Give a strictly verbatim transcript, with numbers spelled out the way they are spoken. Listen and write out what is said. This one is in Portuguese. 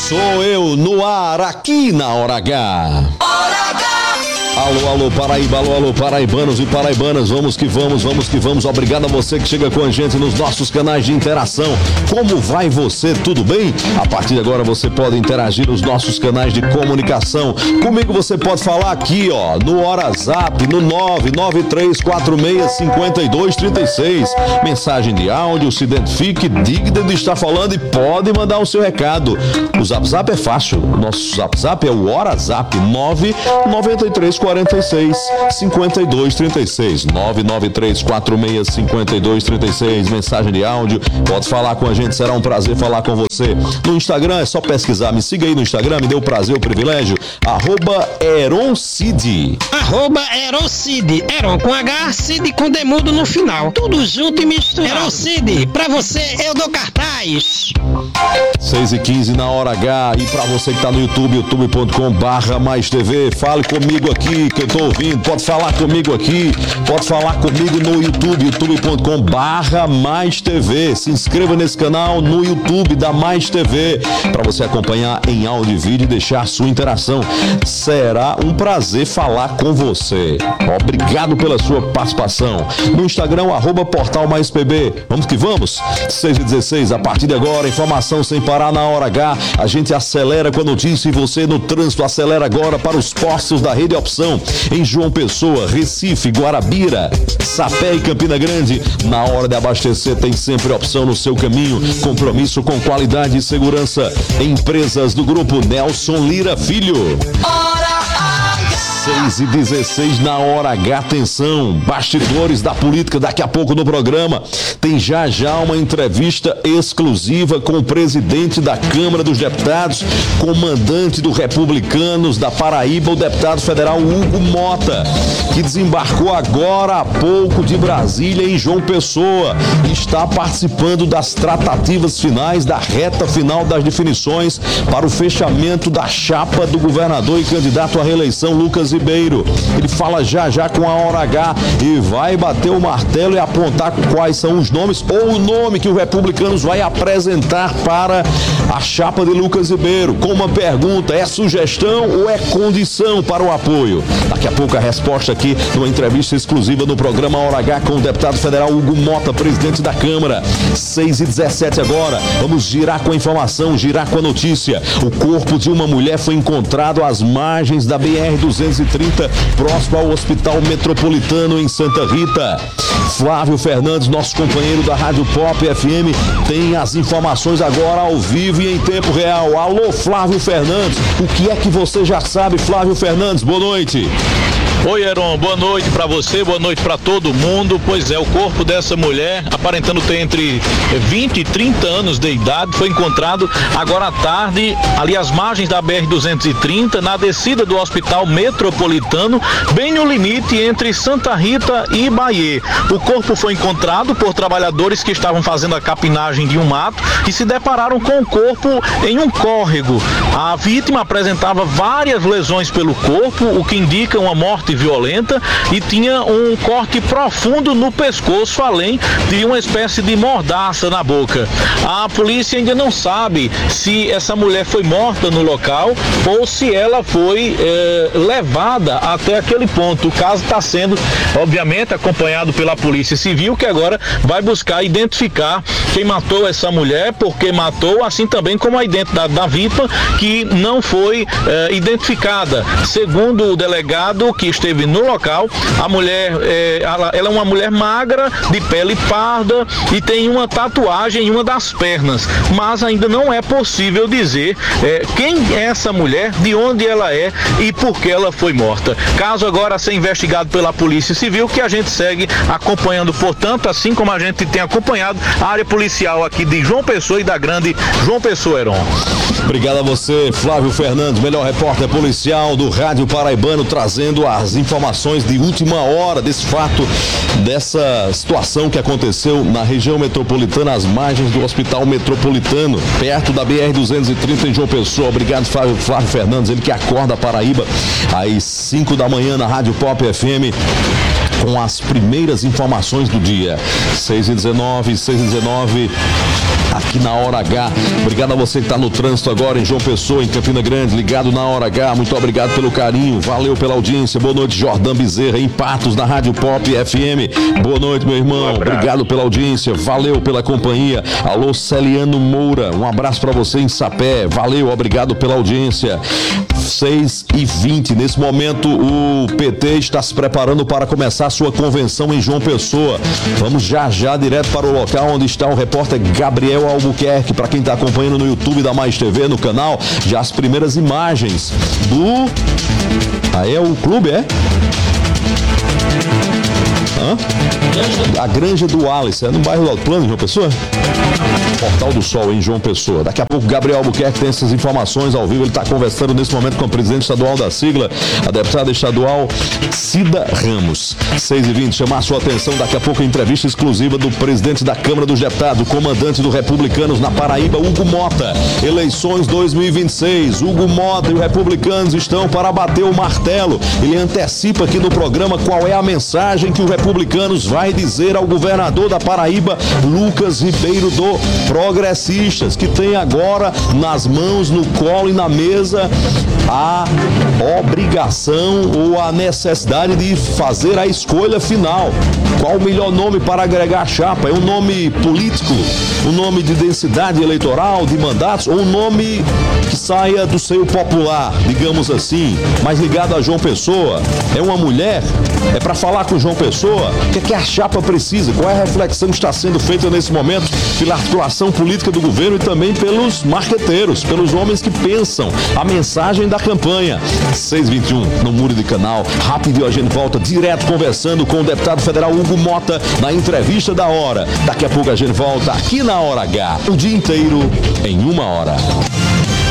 Sou eu no ar, aqui na Hora H. Hora H. Alô, alô, Paraíba, alô, alô, paraibanos e paraibanas, vamos que vamos, vamos que vamos. Obrigado a você que chega com a gente nos nossos canais de interação. Como vai você? Tudo bem? A partir de agora você pode interagir nos nossos canais de comunicação. Comigo você pode falar aqui, ó, no WhatsApp, no nove nove três quatro seis, cinco dois três seis. Mensagem de áudio, se identifique, diga de onde está falando e pode mandar o seu recado. O Zap Zap é fácil, o nosso Zap Zap é o WhatsApp, nove nove três quarenta e seis, cinquenta e dois trinta e seis, nove nove três quatro seis, cinquenta e dois trinta e seis. Mensagem de áudio, pode falar com a gente, será um prazer falar com você. No Instagram é só pesquisar, me siga aí no Instagram, me dê o prazer, o privilégio, arroba Eroncid. Arroba Eroncid, Eron com H, Cid com demudo no final, tudo junto e misturado. Eroncid, pra você eu dou cartaz. seis e quinze na Hora H, e pra você que tá no YouTube, youtube ponto com barra mais T V, fale comigo aqui que eu tô ouvindo, pode falar comigo aqui, pode falar comigo no YouTube, youtube ponto com barra mais T V. Se inscreva nesse canal no YouTube da Mais T V para você acompanhar em áudio e vídeo e deixar sua interação. Será um prazer falar com você. Obrigado pela sua participação. No Instagram, arroba Portal Mais P B. Vamos que vamos. seis e dezesseis, a partir de agora, informação sem parar na Hora H. A gente acelera com a notícia e você no trânsito acelera agora para os postos da Rede Opção em João Pessoa, Recife, Guarabira, Sapé e Campina Grande. Na hora de abastecer tem sempre opção no seu caminho. Compromisso com qualidade e segurança. Empresas do grupo Nelson Lira Filho. seis e dezesseis na Hora H, atenção, bastidores da política, daqui a pouco no programa tem já já uma entrevista exclusiva com o presidente da Câmara dos Deputados, comandante do Republicanos da Paraíba, o deputado federal Hugo Mota, que desembarcou agora há pouco de Brasília em João Pessoa, está participando das tratativas finais, da reta final das definições para o fechamento da chapa do governador e candidato à reeleição Lucas Ribeiro. Ele fala já já com a Hora H e vai bater o martelo e apontar quais são os nomes ou o nome que o Republicanos vai apresentar para a chapa de Lucas Ribeiro. Com uma pergunta, é sugestão ou é condição para o apoio? Daqui a pouco a resposta aqui numa entrevista exclusiva no programa Hora H com o deputado federal Hugo Mota, presidente da Câmara. seis e dezessete agora, vamos girar com a informação, girar com a notícia. O corpo de uma mulher foi encontrado às margens da B R duzentos e trinta, próximo ao Hospital Metropolitano em Santa Rita. Flávio Fernandes, nosso companheiro da Rádio Pop F M, tem as informações agora ao vivo e em tempo real. Alô, Flávio Fernandes, o que é que você já sabe, Flávio Fernandes? Boa noite. Oi, Heron, boa noite para você, boa noite para todo mundo. Pois é, o corpo dessa mulher, aparentando ter entre vinte e trinta anos de idade, foi encontrado agora à tarde, ali às margens da B R duzentos e trinta, na descida do Hospital Metropolitano, bem no limite entre Santa Rita e Bahia. O corpo foi encontrado por trabalhadores que estavam fazendo a capinagem de um mato e se depararam com o corpo em um córrego. A vítima apresentava várias lesões pelo corpo, o que indica uma morte violenta, e tinha um corte profundo no pescoço, além de uma espécie de mordaça na boca. A polícia ainda não sabe se essa mulher foi morta no local ou se ela foi eh, levada até aquele ponto. O caso está sendo, obviamente, acompanhado pela Polícia Civil, que agora vai buscar identificar quem matou essa mulher, porque matou, assim também como a identidade da vítima, que não foi eh, identificada. Segundo o delegado que esteve no local, a mulher, é, ela, ela é uma mulher magra, de pele parda e tem uma tatuagem em uma das pernas, mas ainda não é possível dizer é, quem é essa mulher, de onde ela é e por que ela foi morta. Caso agora a ser investigado pela Polícia Civil, que a gente segue acompanhando, portanto, assim como a gente tem acompanhado a área policial aqui de João Pessoa e da grande João Pessoa, Heron. Obrigado a você, Flávio Fernandes, melhor repórter policial do Rádio Paraibano, trazendo as informações de última hora desse fato, dessa situação que aconteceu na região metropolitana, às margens do Hospital Metropolitano, perto da B R duzentos e trinta em João Pessoa. Obrigado, Flávio, Flávio Fernandes, ele que acorda a Paraíba às cinco da manhã na Rádio Pop F M. Com as primeiras informações do dia. seis e dezenove, seis e dezenove. aqui na Hora H. Obrigado a você que está no trânsito agora em João Pessoa, em Campina Grande, ligado na Hora H. Muito obrigado pelo carinho, valeu pela audiência. Boa noite, Jordan Bezerra, em Patos, na Rádio Pop F M. Boa noite, meu irmão. Obrigado pela audiência, valeu pela companhia. Alô, Celiano Moura, um abraço para você em Sapé. Valeu, obrigado pela audiência. seis e vinte, nesse momento o P T está se preparando para começar a sua convenção em João Pessoa. Vamos já já direto para o local onde está o repórter Gabriel Albuquerque. Para quem está acompanhando no YouTube da Mais T V, no canal, já as primeiras imagens do... Ah, é o clube, é? Hã? A Granja do Alice, é no bairro do Alto Plano, João Pessoa? Portal do Sol, em João Pessoa. Daqui a pouco o Gabriel Albuquerque tem essas informações ao vivo. Ele está conversando nesse momento com a presidente estadual da sigla, a deputada estadual Cida Ramos. seis e vinte, chamar a sua atenção daqui a pouco a entrevista exclusiva do presidente da Câmara dos Deputados, o comandante do Republicanos na Paraíba, Hugo Mota. Eleições dois mil e vinte e seis. Hugo Mota e os republicanos estão para bater o martelo. Ele antecipa aqui no programa qual é a mensagem que o Republicanos vai dizer ao governador da Paraíba, Lucas Ribeiro do Progressistas, que tem agora nas mãos, no colo e na mesa a obrigação ou a necessidade de fazer a escolha final. Qual o melhor nome para agregar a chapa? É um nome político, um nome de densidade eleitoral, de mandatos, ou um nome que saia do seio popular, digamos assim, mais ligado a João Pessoa? É uma mulher? É para falar com João Pessoa? O que é que a chapa precisa? Qual é a reflexão que está sendo feita nesse momento pela articulação política do governo e também pelos marqueteiros, pelos homens que pensam a mensagem da campanha? seis e vinte e um, não mude de canal. Rapidinho a gente volta direto conversando com o deputado federal Hugo Mota na entrevista da hora. Daqui a pouco a gente volta aqui na Hora H, o dia inteiro em uma hora.